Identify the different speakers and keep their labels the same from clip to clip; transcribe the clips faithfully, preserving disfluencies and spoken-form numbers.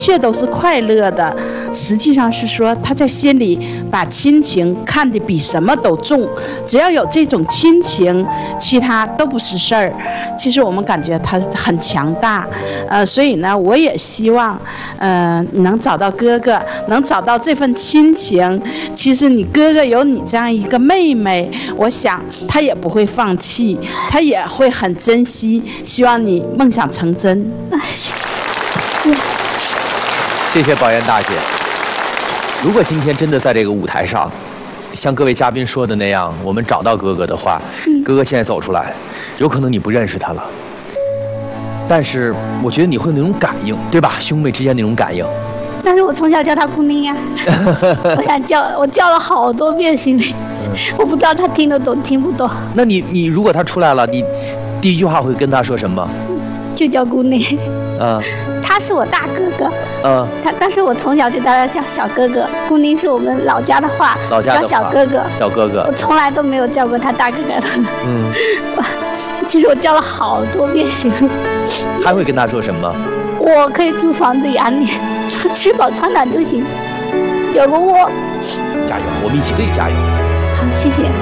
Speaker 1: 一切都是快乐的，实际上是说他在心里把亲情看得比什么都重，只要有这种亲情，其他都不是事儿。其实我们感觉他很强大，呃，所以呢，我也希望，呃，能找到哥哥，能找到这份亲情。其实你哥哥有你这样一个妹妹，我想他也不会放弃，他也会很珍惜。希望你梦想成真。谢谢。
Speaker 2: 谢谢宝岩大姐。如果今天真的在这个舞台上，像各位嘉宾说的那样，我们找到哥哥的话，嗯、哥哥现在走出来，有可能你不认识他了，但是我觉得你会有那种感应，对吧？兄妹之间那种感应。
Speaker 3: 但是我从小叫他姑娘呀，我想叫，我叫了好多遍心里，嗯、我不知道他听得懂听不懂。
Speaker 2: 那你你如果他出来了，你第一句话会跟他说什么？
Speaker 3: 就叫姑娘。
Speaker 2: 嗯。
Speaker 3: 他是我大哥哥，
Speaker 2: 嗯，
Speaker 3: 他但是我从小就叫他叫小哥哥。姑宁是我们老家的话，
Speaker 2: 老家的话
Speaker 3: 叫小哥哥，
Speaker 2: 小哥哥。
Speaker 3: 我从来都没有叫过他大哥哥的。
Speaker 2: 嗯，
Speaker 3: 其实我叫了好多遍行了。
Speaker 2: 还会跟他说什么？
Speaker 3: 我可以租房子养你，穿吃饱穿暖就行，有个窝。
Speaker 2: 加油，我们一起给你加油。
Speaker 3: 好，谢谢。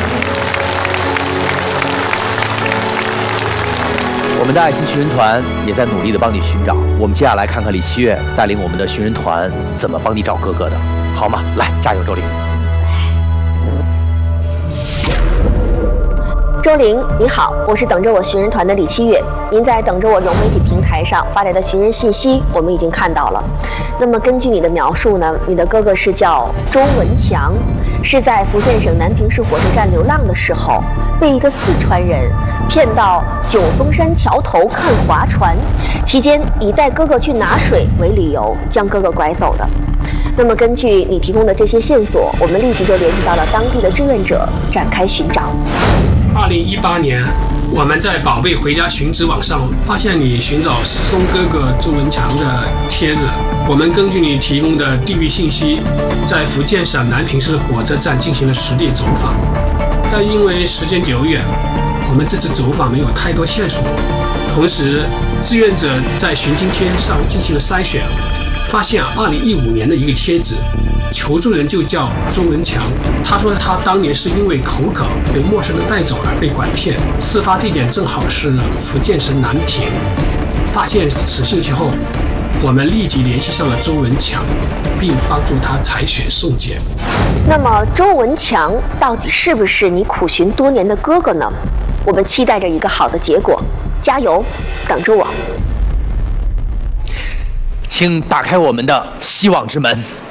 Speaker 2: 我们的爱心寻人团也在努力的帮你寻找。我们接下来看看李七月带领我们的寻人团怎么帮你找哥哥的，好吗？来，加油，周玲。
Speaker 4: 周玲，你好，我是等着我寻人团的李七月。您在等着我融媒体平台上发来的寻人信息，我们已经看到了。那么根据你的描述呢，你的哥哥是叫周文强，是在福建省南平市火车站流浪的时候，被一个四川人骗到九峰山桥头看划船，期间以带哥哥去拿水为理由将哥哥拐走的。那么根据你提供的这些线索，我们立即就联系到了当地的志愿者，展开寻找。
Speaker 5: 二零一八年，我们在宝贝回家寻址网上发现你寻找失踪哥哥周文强的帖子。我们根据你提供的地域信息，在福建省南平市火车站进行了实地走访，但因为时间久远，我们这次走访没有太多线索。同时，志愿者在寻亲贴上进行了筛选，发现二零一五年的一个帖子，求助人就叫周文强。他说他当年是因为口渴被陌生人带走而被拐骗，事发地点正好是福建省南平。发现此信息后，我们立即联系上了周文强，并帮助他采血送检。
Speaker 4: 那么周文强到底是不是你苦寻多年的哥哥呢？我们期待着一个好的结果，加油，等着我。
Speaker 2: 请打开我们的希望之门。